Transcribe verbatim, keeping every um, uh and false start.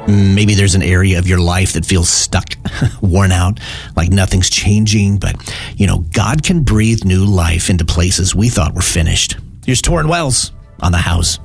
Maybe there's an area of your life that feels stuck, worn out, like nothing's changing. But, you know, God can breathe new life into places we thought were finished. Here's Torrin Wells on The House.